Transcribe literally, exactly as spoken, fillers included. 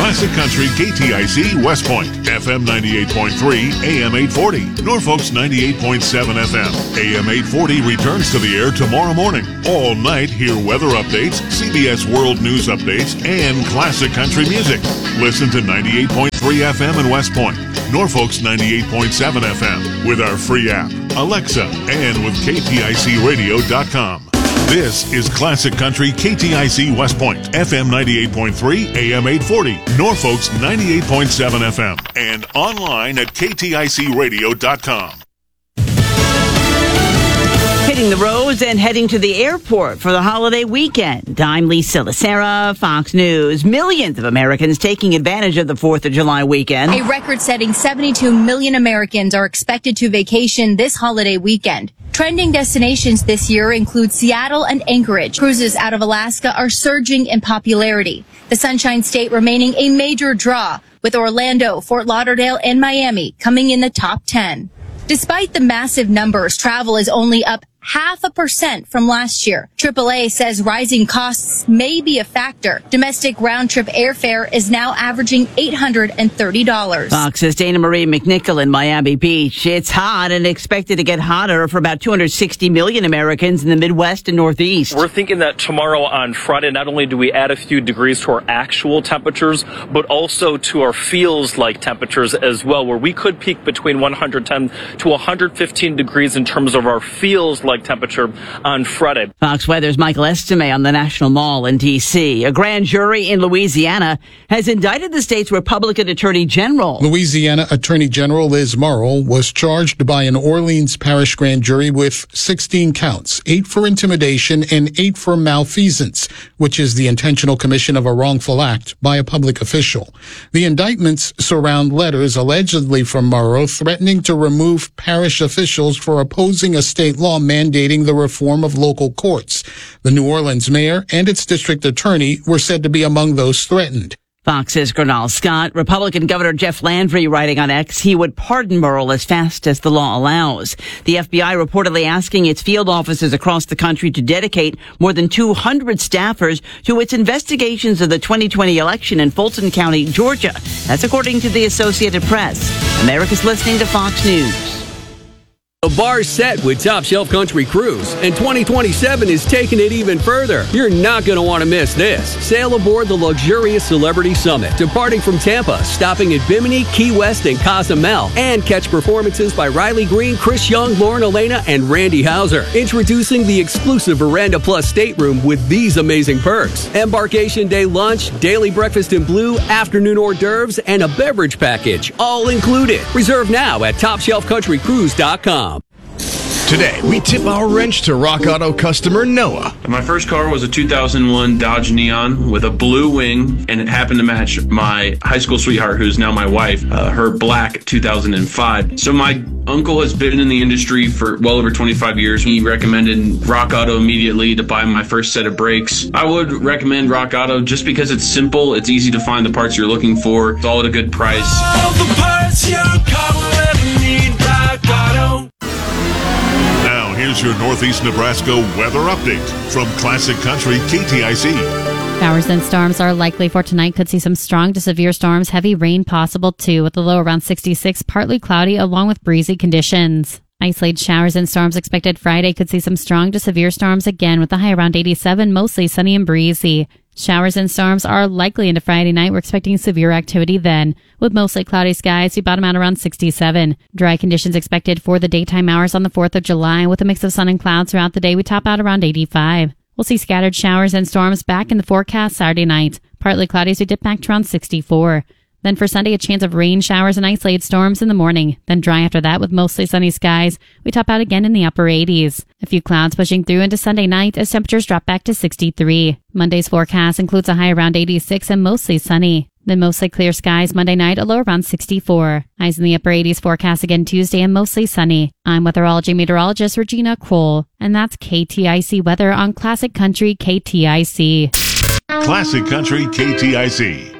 Classic Country K T I C West Point, F M ninety-eight point three, A M eight forty. Norfolk's ninety-eight point seven F M. A M eight forty returns to the air tomorrow morning. All night, hear weather updates, C B S World News updates, and classic country music. Listen to ninety-eight point three F M in West Point, Norfolk's ninety-eight point seven F M, with our free app, Alexa, and with K T I C radio dot com. This is Classic Country K T I C West Point, F M ninety-eight point three, A M eight forty, Norfolk's ninety-eight point seven F M, and online at K T I C radio dot com. Hitting the roads and heading to the airport for the holiday weekend. I'm Lisa Lacera, Fox News. Millions of Americans taking advantage of the fourth of July weekend. A record-setting seventy-two million Americans are expected to vacation this holiday weekend. Trending destinations this year include Seattle and Anchorage. Cruises out of Alaska are surging in popularity. The Sunshine State remaining a major draw, with Orlando, Fort Lauderdale, and Miami coming in the top ten. Despite the massive numbers, travel is only up half a percent from last year. triple A says rising costs may be a factor. Domestic round-trip airfare is now averaging eight hundred thirty dollars. Fox's Dana Marie McNichol in Miami Beach. It's hot and expected to get hotter for about two hundred sixty million Americans in the Midwest and Northeast. We're thinking that tomorrow on Friday, not only do we add a few degrees to our actual temperatures, but also to our feels-like temperatures as well, where we could peak between one hundred ten to one hundred fifteen degrees in terms of our feels-like temperature on Friday. Fox Weather's Michael Estime on the National Mall in D C. A grand jury in Louisiana has indicted the state's Republican Attorney General. Louisiana Attorney General Liz Murrill was charged by an Orleans Parish grand jury with sixteen counts, eight for intimidation and eight for malfeasance, which is the intentional commission of a wrongful act by a public official. The indictments surround letters allegedly from Murrill threatening to remove parish officials for opposing a state law mandating the reform of local courts. The New Orleans mayor and its district attorney were said to be among those threatened. Fox's Gernal Scott. Republican Governor Jeff Landry writing on X he would pardon Murrill as fast as the law allows. The F B I reportedly asking its field offices across the country to dedicate more than two hundred staffers to its investigations of the twenty twenty election in Fulton County, Georgia. That's according to the Associated Press. America's listening to Fox News. The bar's set with Top Shelf Country Cruise, and twenty twenty-seven is taking it even further. You're not going to want to miss this. Sail aboard the luxurious Celebrity Summit, departing from Tampa, stopping at Bimini, Key West, and Cozumel, and catch performances by Riley Green, Chris Young, Lauren Elena, and Randy Hauser. Introducing the exclusive Veranda Plus stateroom with these amazing perks: embarkation day lunch, daily breakfast in blue, afternoon hors d'oeuvres, and a beverage package, all included. Reserve now at top shelf country cruise dot com. Today, we tip our wrench to Rock Auto customer Noah. My first car was a two thousand one Dodge Neon with a blue wing, and it happened to match my high school sweetheart, who's now my wife, uh, her black two thousand five. So my uncle has been in the industry for well over twenty-five years. He recommended Rock Auto immediately to buy my first set of brakes. I would recommend Rock Auto just because it's simple, it's easy to find the parts you're looking for, it's all at a good price. All the parts your car will ever need, Rock Auto. Now, here's your Northeast Nebraska weather update from Classic Country K T I C. Showers and storms are likely for tonight. Could see some strong to severe storms. Heavy rain possible too, with the low around sixty-six. Partly cloudy along with breezy conditions. Isolated showers and storms expected Friday. Could see some strong to severe storms again with the high around eighty-seven. Mostly sunny and breezy. Showers and storms are likely into Friday night. We're expecting severe activity then. With mostly cloudy skies, we bottom out around sixty-seven. Dry conditions expected for the daytime hours on the fourth of July. With a mix of sun and clouds throughout the day, we top out around eighty-five. We'll see scattered showers and storms back in the forecast Saturday night. Partly cloudy as we dip back to around sixty-four. Then for Sunday, a chance of rain, showers, and isolated storms in the morning. Then dry after that with mostly sunny skies. We top out again in the upper eighties. A few clouds pushing through into Sunday night as temperatures drop back to sixty-three. Monday's forecast includes a high around eighty-six and mostly sunny. Then mostly clear skies Monday night, a low around sixty-four. Highs in the upper eighties forecast again Tuesday and mostly sunny. I'm weatherology meteorologist Regina Kroll, and that's K T I C weather on Classic Country K T I C. Classic Country K T I C.